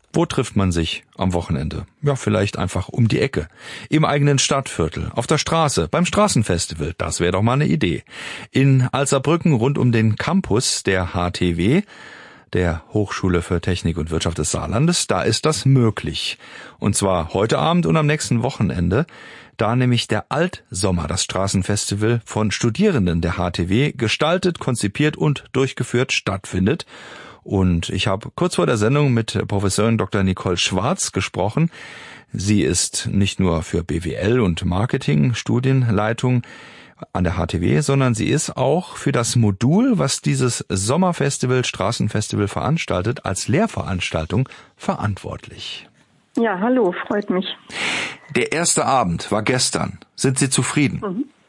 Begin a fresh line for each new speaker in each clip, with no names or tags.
Wo trifft man sich am Wochenende? Ja, vielleicht einfach um die Ecke. Im eigenen Stadtviertel, auf der Straße, beim Straßenfestival. Das wäre doch mal eine Idee. In Alserbrücken rund um den Campus der HTW, der Hochschule für Technik und Wirtschaft des Saarlandes, da ist das möglich. Und zwar heute Abend und am nächsten Wochenende, da nämlich der Altsommer, das Straßenfestival von Studierenden der HTW, gestaltet, konzipiert und durchgeführt stattfindet. Und ich habe kurz vor der Sendung mit Professorin Dr. Nicole Schwarz gesprochen. Sie ist nicht nur für BWL und Marketing Studienleitung an der HTW, sondern sie ist auch für das Modul, was dieses Sommerfestival, Straßenfestival veranstaltet, als Lehrveranstaltung verantwortlich.
Ja, hallo, freut mich.
Der erste Abend war gestern. Sind Sie zufrieden?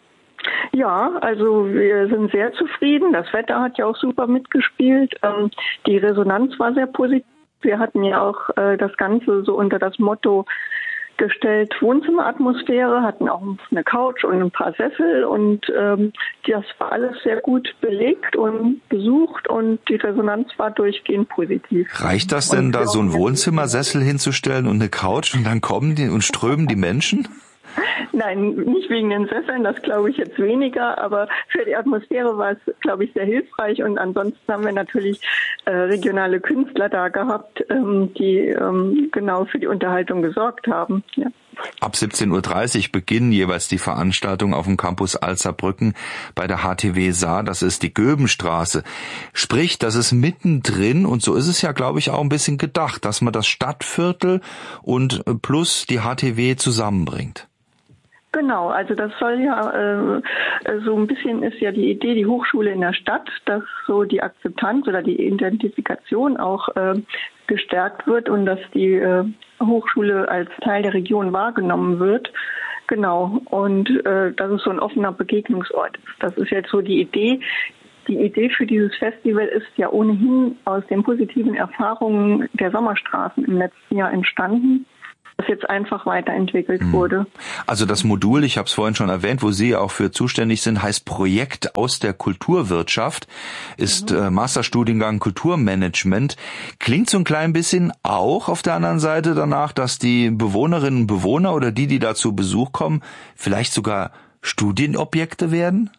Ja, also wir sind sehr zufrieden. Das Wetter hat ja auch super mitgespielt. Die Resonanz war sehr positiv. Wir hatten ja auch das Ganze so unter das Motto gestellt Wohnzimmeratmosphäre, hatten auch eine Couch und ein paar Sessel und das war alles sehr gut belegt und besucht und die Resonanz war durchgehend positiv.
Reicht das denn, da so ein Wohnzimmersessel hinzustellen und eine Couch und dann kommen die und strömen die Menschen?
Nein, nicht wegen den Sesseln, das glaube ich jetzt weniger, aber für die Atmosphäre war es, glaube ich, sehr hilfreich und ansonsten haben wir natürlich regionale Künstler da gehabt, die genau für die Unterhaltung gesorgt haben. Ja.
Ab 17.30 Uhr beginnen jeweils die Veranstaltungen auf dem Campus Alserbrücken bei der HTW Saar, das ist die Göbenstraße. Sprich, das ist mittendrin und so ist es ja, glaube ich, auch ein bisschen gedacht, dass man das Stadtviertel und plus die HTW zusammenbringt.
Genau, also das soll ja so ein bisschen ist ja die Idee, die Hochschule in der Stadt, dass so die Akzeptanz oder die Identifikation auch gestärkt wird und dass die Hochschule als Teil der Region wahrgenommen wird. Genau, und dass es so ein offener Begegnungsort ist. Das ist jetzt so die Idee. Die Idee für dieses Festival ist ja ohnehin aus den positiven Erfahrungen der Sommerstraßen im letzten Jahr entstanden, das jetzt einfach weiterentwickelt wurde.
Also das Modul, ich habe es vorhin schon erwähnt, wo Sie auch für zuständig sind, heißt Projekt aus der Kulturwirtschaft, ist Masterstudiengang Kulturmanagement. Klingt so ein klein bisschen auch auf der anderen Seite danach, dass die Bewohnerinnen und Bewohner oder die da zu Besuch kommen, vielleicht sogar Studienobjekte werden?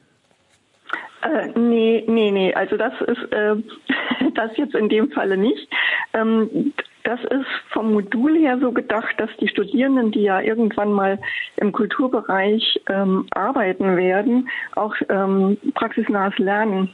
Nee. Also das ist das jetzt in dem Falle nicht. Das ist vom Modul her so gedacht, dass die Studierenden, die ja irgendwann mal im Kulturbereich arbeiten werden, auch praxisnahes Lernen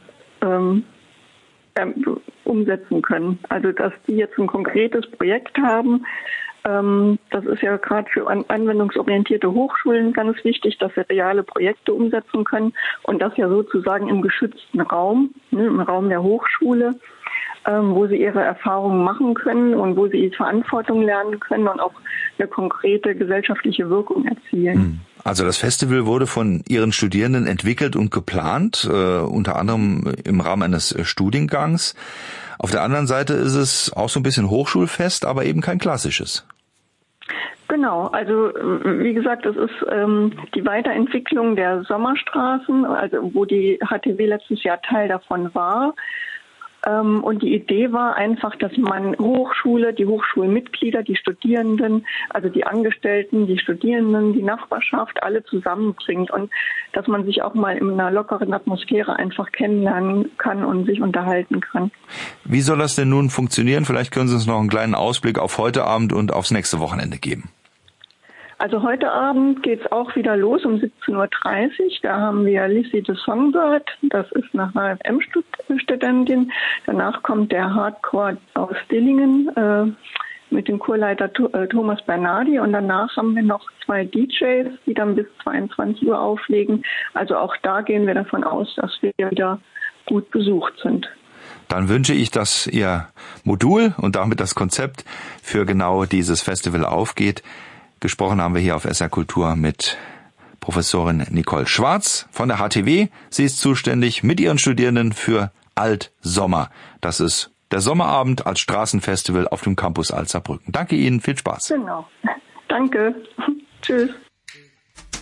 umsetzen können. Also dass die jetzt ein konkretes Projekt haben. Das ist ja gerade für anwendungsorientierte Hochschulen ganz wichtig, dass sie reale Projekte umsetzen können und das ja sozusagen im geschützten Raum, im Raum der Hochschule, wo sie ihre Erfahrungen machen können und wo sie Verantwortung lernen können und auch eine konkrete gesellschaftliche Wirkung erzielen.
Also das Festival wurde von Ihren Studierenden entwickelt und geplant, unter anderem im Rahmen eines Studiengangs. Auf der anderen Seite ist es auch so ein bisschen Hochschulfest, aber eben kein klassisches.
Genau, also wie gesagt, es ist die Weiterentwicklung der Sommerstraßen, also wo die HTW letztes Jahr Teil davon war. Und die Idee war einfach, dass man Hochschule, die Hochschulmitglieder, die Studierenden, also die Angestellten, die Studierenden, die Nachbarschaft, alle zusammenbringt und dass man sich auch mal in einer lockeren Atmosphäre einfach kennenlernen kann und sich unterhalten kann.
Wie soll das denn nun funktionieren? Vielleicht können Sie uns noch einen kleinen Ausblick auf heute Abend und aufs nächste Wochenende geben.
Also heute Abend geht's auch wieder los um 17.30 Uhr. Da haben wir Lizzie the Songbird, das ist eine HFM-Studentin. Danach kommt der Hardcore aus Dillingen mit dem Chorleiter Thomas Bernardi. Und danach haben wir noch 2 DJs, die dann bis 22 Uhr auflegen. Also auch da gehen wir davon aus, dass wir wieder gut besucht sind.
Dann wünsche ich, dass Ihr Modul und damit das Konzept für genau dieses Festival aufgeht. Gesprochen haben wir hier auf SR Kultur mit Professorin Nicole Schwarz von der HTW. Sie ist zuständig mit ihren Studierenden für Altsommer. Das ist der Sommerabend als Straßenfestival auf dem Campus Alserbrücken. Danke Ihnen, viel Spaß.
Genau. Danke. Tschüss.